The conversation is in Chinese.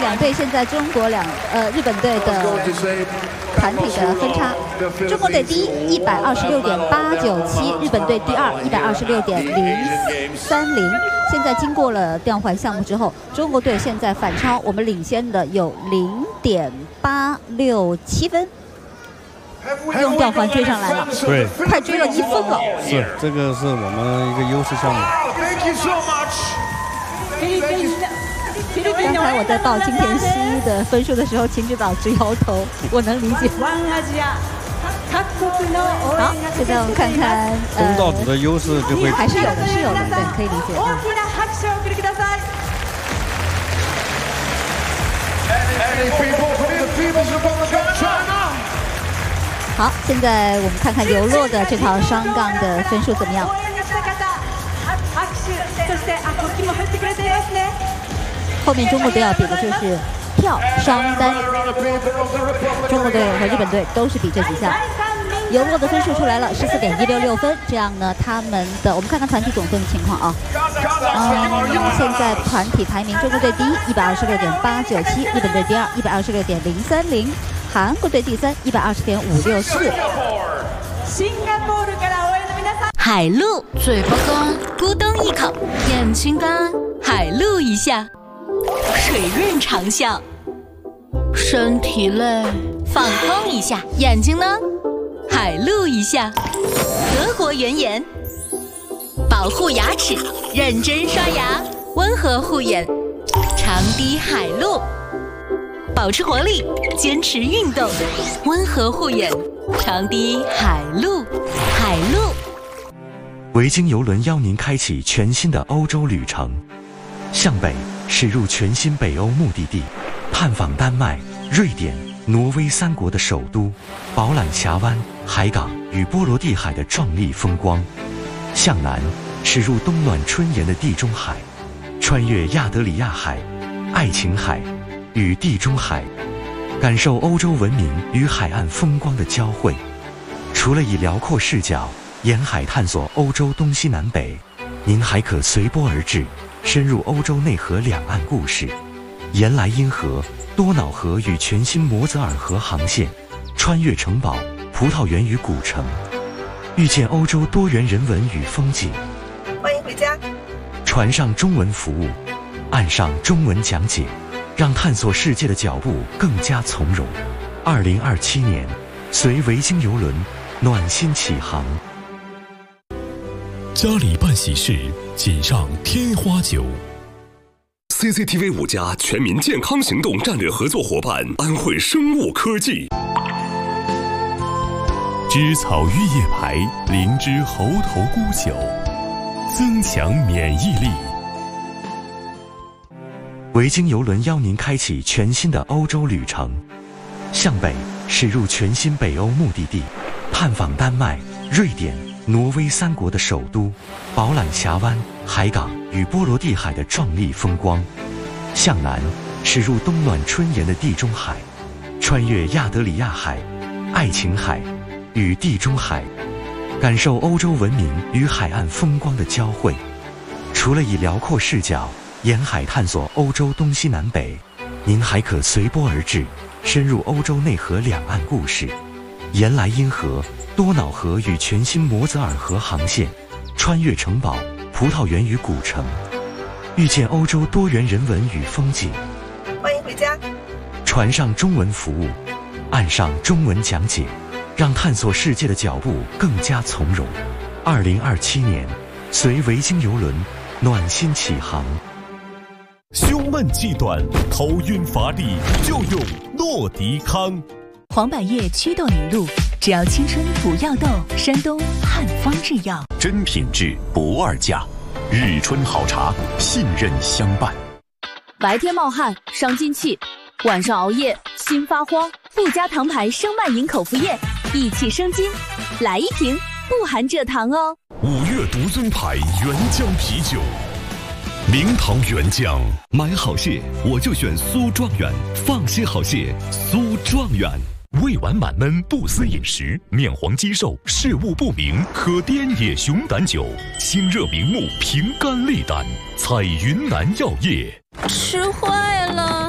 两队现在日本队的团体的分差，中国队第一126.897，日本队第二126.030。现在经过了调换项目之后，中国队现在反超我们领先的有0.867分。用调换追上来了， 对， 快追了1分了。 是，这个是我们一个优势项目。 刚才我在报金田西的分数的时候，秦指导直摇头，我能理解。好，现在我们看看东道主的优势就会还是有的，对，可以理解。好，现在我们看看游洛的这套双杠的分数怎么样？后面中国队要比的就是跳双单，中国队和日本队都是比这几项。游洛的分数出来了，14.166分，这样呢，他们的我们看看团体总分的情况啊。现在团体排名，中国队第一126.897，日本队第二126.030。韩国队第三120.564。 海陆嘴巴干，咕咚一口，眼睛干，海陆一下，水润长啸，身体累，放空一下，眼睛呢，海陆一下，德国原颜，保护牙齿，认真刷牙，温和护眼，长堤海陆。保持活力，坚持运动，温和护眼，长堤海陆。 维京邮轮邀您开启全新的欧洲旅程，向北驶入全新北欧目的地，探访丹麦、瑞典、挪威3国的首都，饱览峡湾、海港与波罗的海的壮丽风光；向南驶入冬暖春炎的地中海，穿越亚得里亚海、爱琴海与地中海，感受欧洲文明与海岸风光的交汇。除了以辽阔视角沿海探索欧洲东西南北，您还可随波而至，深入欧洲内河两岸故事，沿莱茵河、多瑙河与全新摩泽尔河航线，穿越城堡、葡萄园与古城，遇见欧洲多元人文与风景。 欢迎回家。 船上中文服务，岸上中文讲解，让探索世界的脚步更加从容。2027年，随维京邮轮暖心起航。 家里办喜事，请上天花酒。 CCTV 5家全民健康行动战略合作伙伴安徽生物科技。 知草玉叶牌灵芝猴头菇酒，增强免疫力。 维京邮轮邀您开启全新的欧洲旅程，向北驶入全新北欧目的地，探访丹麦、瑞典、挪威3国的首都，饱览峡湾、海港与波罗的海的壮丽风光；向南驶入冬暖春炎的地中海，穿越亚得里亚海、爱琴海与地中海，感受欧洲文明与海岸风光的交汇。除了以辽阔视角沿海探索欧洲东西南北，您还可随波而至，深入欧洲内河两岸故事，沿莱茵河、多瑙河与全新摩泽尔河航线，穿越城堡、葡萄园与古城，遇见欧洲多元人文与风景。 欢迎回家。 船上中文服务，岸上中文讲解，让探索世界的脚步更加从容。2027年，随维京邮轮暖心起航。 胸闷气短、头晕乏力，就用诺迪康。 黄百叶祛痘凝露，只要青春补药痘，山东汉方制药， 真品质不二价。日春好茶，信任相伴。 白天冒汗伤津气，晚上熬夜心发慌，不加糖牌生脉饮口服液，益气生津，来一瓶，不含蔗糖哦。 5月独尊牌原浆啤酒，名堂原浆，买好蟹我就选苏状元，放心好蟹苏状元。胃脘满闷不思饮食，面黄肌瘦视物不明，可滇野熊胆酒，清热明目平肝利胆，采云南药业。 吃坏了。